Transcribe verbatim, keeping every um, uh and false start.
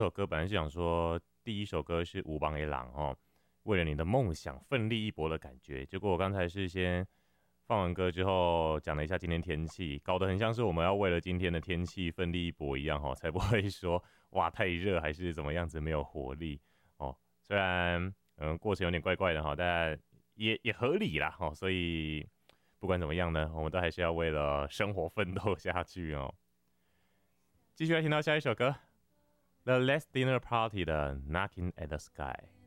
这首歌本来是想说第一首歌是五邦 A 郎哦，为了你的梦想奋力一搏的感觉。结果我刚才是先放完歌之后讲了一下今天天气，搞得很像是我们要为了今天的天气奋力一搏一样哦，才不会说哇太热还是怎么样子没有活力哦。虽然嗯过程有点怪怪的哈，但也也合理啦哦。所以不管怎么样呢，我们都还是要为了生活奋斗下去哦。继续来听到下一首歌。The Last Dinner Party 的 Knocking at the Sky。